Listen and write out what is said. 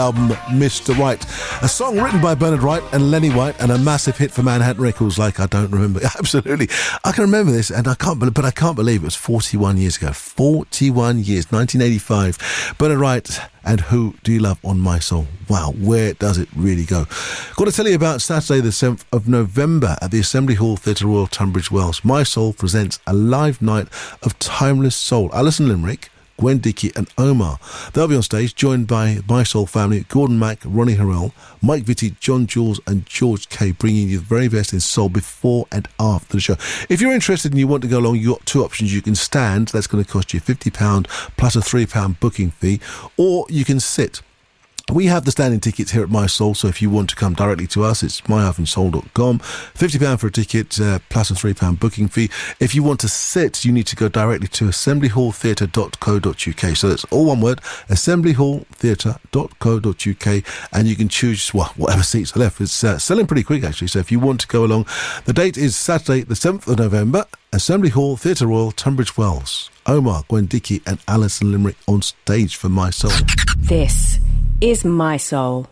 Mr. White, a song written by Bernard Wright and Lenny White, and a massive hit for Manhattan Records. Like, I don't remember. Absolutely, I can remember this, and I can't believe it was 41 years ago. 41 years, 1985. Bernard Wright and Who Do You Love on My Soul. Wow, where does it really go? Got to tell you about Saturday the 7th of November at the Assembly Hall Theatre Royal, Tunbridge Wells. My Soul presents a live night of timeless soul. Alison Limerick, Gwen Dickey and Omar. They'll be on stage, joined by My Soul family, Gordon Mack, Ronnie Harrell, Mike Vitti, John Jules and George Kay, bringing you the very best in soul before and after the show. If you're interested and you want to go along, you've got two options. You can stand, that's going to cost you £50 plus a £3 booking fee, or you can sit. We have the standing tickets here at My Soul, so if you want to come directly to us, it's my-soul.com. £50 for a ticket, plus a £3 booking fee. If you want to sit, you need to go directly to assemblyhalltheatre.co.uk. So that's all one word, assemblyhalltheatre.co.uk, and you can choose whatever seats are left. It's selling pretty quick, actually, so if you want to go along, the date is Saturday, the 7th of November, Assembly Hall, Theatre Royal, Tunbridge Wells. Omar, Gwen Dickey and Alison Limerick on stage for My Soul. This is My Soul.